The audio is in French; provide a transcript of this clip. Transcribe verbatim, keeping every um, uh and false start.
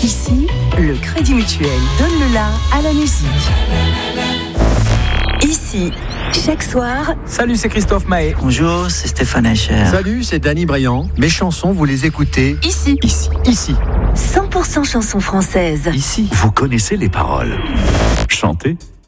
Ici, le Crédit Mutuel donne le la à la musique. Ici, chaque soir... Salut, c'est Christophe Mahé. Bonjour, c'est Stéphane Echer. Salut, c'est Danny Briand. Mes chansons, vous les écoutez Ici. Ici. Ici. cent pour cent chansons françaises. Ici, Vous connaissez les paroles. Chantez